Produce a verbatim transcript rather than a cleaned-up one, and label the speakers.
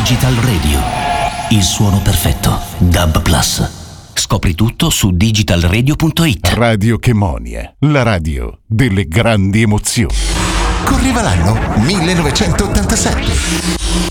Speaker 1: Digital Radio. Il suono perfetto. Dub Plus. Scopri tutto su digital radio punto it.
Speaker 2: Radio Chemonia, la radio delle grandi emozioni.
Speaker 3: Correva l'anno millenovecentottantasette.